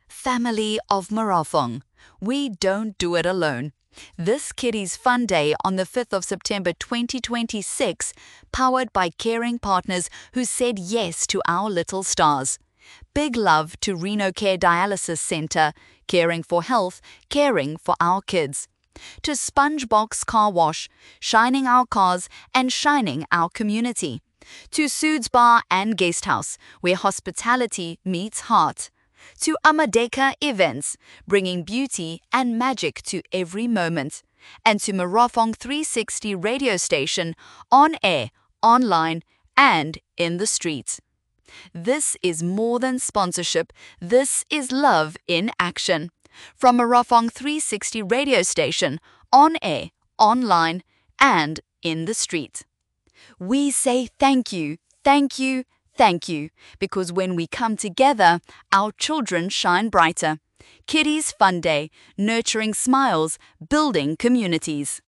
Family of Marafong, we don't do it alone. This Kiddies Fun Day on the 5th of September 2026, powered by caring partners who said yes to our little stars. Big love to Reno Care Dialysis Center, caring for health, caring for our kids. To Spongebox Car Wash, shining our cars and shining our community. To Sood's Bar and Guest House, where hospitality meets heart. To Amadeka Events, bringing beauty and magic to every moment. And to Marafong 360 radio station, on air, online, and in the street. This is more than sponsorship, this is love in action. From Marafong 360 radio station, on air, online, and in the street. We say thank you, thank you, thank you, because when we come together, our children shine brighter. Kiddies Fun Day, nurturing smiles, building communities.